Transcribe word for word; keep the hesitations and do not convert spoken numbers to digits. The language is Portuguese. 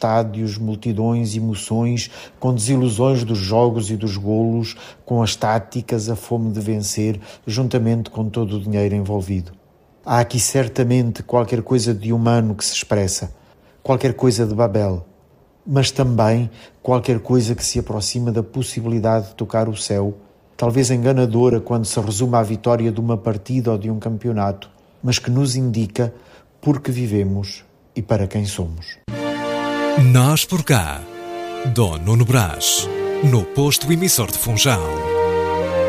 estádios, multidões, emoções, com desilusões dos jogos e dos golos, com as táticas, a fome de vencer, juntamente com todo o dinheiro envolvido. Há aqui certamente qualquer coisa de humano que se expressa, qualquer coisa de Babel, mas também qualquer coisa que se aproxima da possibilidade de tocar o céu, talvez enganadora quando se resume à vitória de uma partida ou de um campeonato, mas que nos indica por que vivemos e para quem somos. Nós por cá, Dom Nuno Brás, no posto emissor de Funchal.